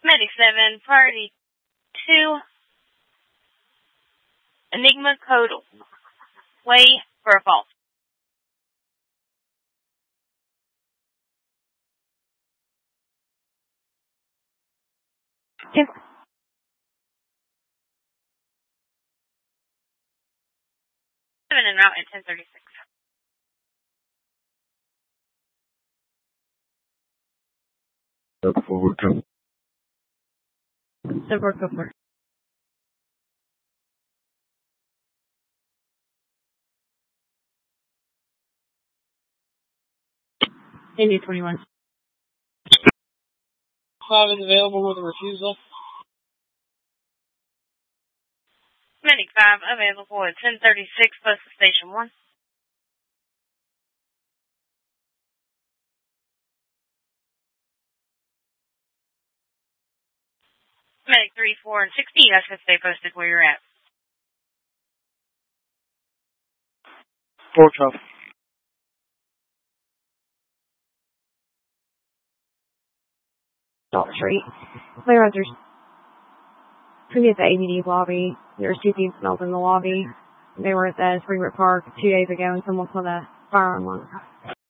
Medic 7, Priority 2, Enigma code way for a fault. Yes. 7 en route at 1036. Forward, come. Support, go for it. India 21. 5 is available with a refusal. Medic 5 available at 1036, close to Station 1. Medic 3, 4, and 60, you guys can stay posted where you're at. 4 12. Dot Street. Clear answers. Previous ABD lobby. There's 2 people smelled in the lobby. They were at the Spring Brook Park 2 days ago and someone put a firearm on.